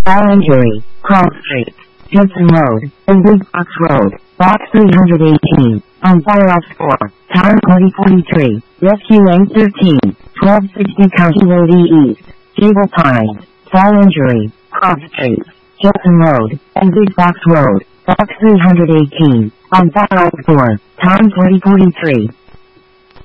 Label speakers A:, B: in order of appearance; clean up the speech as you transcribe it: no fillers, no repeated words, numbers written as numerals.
A: Fall injury, Cross Street, Gibson Road, and Big Box Road, Box 318, on fire off 4, Town 2043, Rescue Lane 13, 1260 County Road E East, Cable Pines, Fall injury, Cross Street, Gibson Road, and Big Box Road, Box 318, on fire off 4, Town 2043.